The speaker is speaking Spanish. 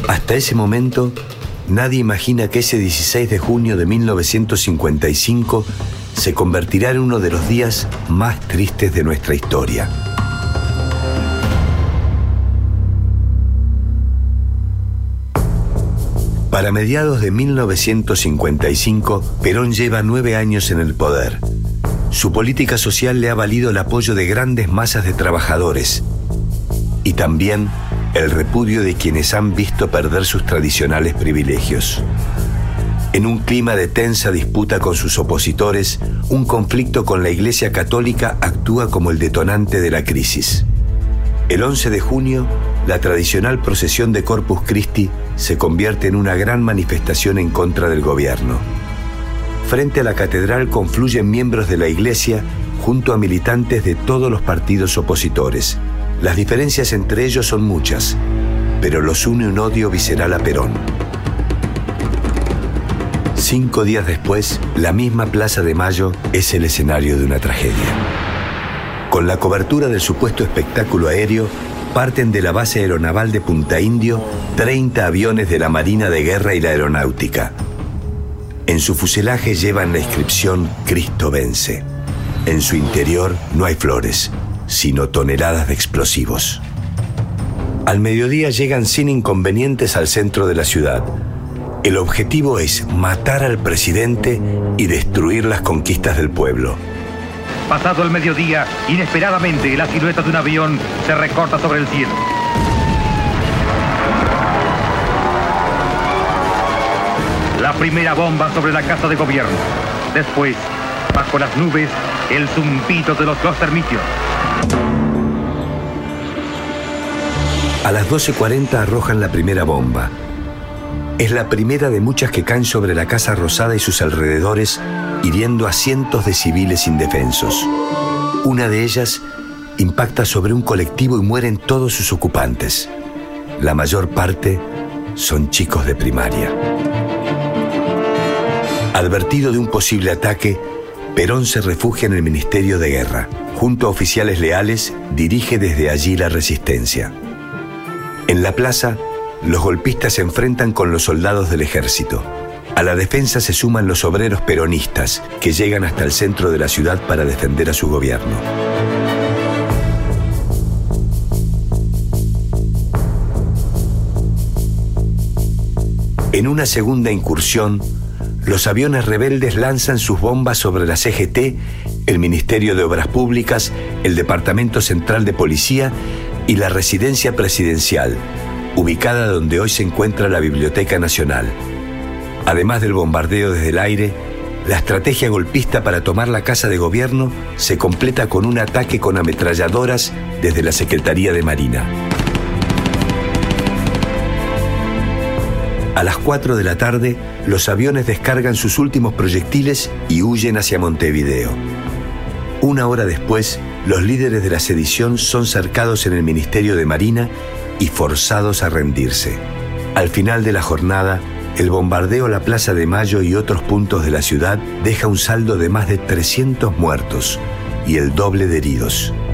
Hasta ese momento, nadie imagina que ese 16 de junio de 1955 se convertirá en uno de los días más tristes de nuestra historia. Para mediados de 1955, Perón lleva 9 años en el poder. Su política social le ha valido el apoyo de grandes masas de trabajadores y también el repudio de quienes han visto perder sus tradicionales privilegios. En un clima de tensa disputa con sus opositores, un conflicto con la Iglesia Católica actúa como el detonante de la crisis. El 11 de junio, la tradicional procesión de Corpus Christi se convierte en una gran manifestación en contra del gobierno. Frente a la catedral confluyen miembros de la Iglesia junto a militantes de todos los partidos opositores. Las diferencias entre ellos son muchas, pero los une un odio visceral a Perón. 5 días después, la misma Plaza de Mayo es el escenario de una tragedia. Con la cobertura del supuesto espectáculo aéreo, parten de la base aeronaval de Punta Indio 30 aviones de la Marina de Guerra y la Aeronáutica. En su fuselaje llevan la inscripción Cristo vence. En su interior no hay flores, sino toneladas de explosivos. Al mediodía llegan sin inconvenientes al centro de la ciudad. El objetivo es matar al presidente y destruir las conquistas del pueblo. Pasado el mediodía, inesperadamente la silueta de un avión se recorta sobre el cielo. La primera bomba sobre la casa de gobierno. Después, bajo las nubes, el zumbido de los termitios. A las 12:40 arrojan la primera bomba. Es la primera de muchas que caen sobre la Casa Rosada y sus alrededores, hiriendo a cientos de civiles indefensos. Una de ellas impacta sobre un colectivo y mueren todos sus ocupantes. La mayor parte son chicos de primaria. Advertido de un posible ataque, Perón se refugia en el Ministerio de Guerra. Junto a oficiales leales, dirige desde allí la resistencia. En la plaza, los golpistas se enfrentan con los soldados del ejército. A la defensa se suman los obreros peronistas, que llegan hasta el centro de la ciudad para defender a su gobierno. En una segunda incursión, los aviones rebeldes lanzan sus bombas sobre la CGT, el Ministerio de Obras Públicas, el Departamento Central de Policía y la Residencia Presidencial, ubicada donde hoy se encuentra la Biblioteca Nacional. Además del bombardeo desde el aire, la estrategia golpista para tomar la Casa de Gobierno se completa con un ataque con ametralladoras desde la Secretaría de Marina. A las 4 de la tarde, los aviones descargan sus últimos proyectiles y huyen hacia Montevideo. Una hora después, los líderes de la sedición son cercados en el Ministerio de Marina y forzados a rendirse. Al final de la jornada, el bombardeo a la Plaza de Mayo y otros puntos de la ciudad deja un saldo de más de 300 muertos y el doble de heridos.